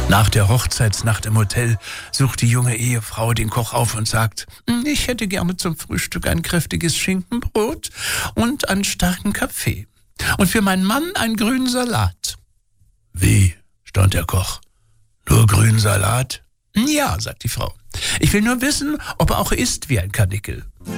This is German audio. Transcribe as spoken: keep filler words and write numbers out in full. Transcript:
Nach der Hochzeitsnacht im Hotel sucht die junge Ehefrau den Koch auf und sagt, ich hätte gerne zum Frühstück ein kräftiges Schinkenbrot und einen starken Kaffee. Und für meinen Mann einen grünen Salat. Wie? Staunt der Koch. Nur grünen Salat? Ja, sagt die Frau. Ich will nur wissen, ob er auch isst wie ein Karnickel.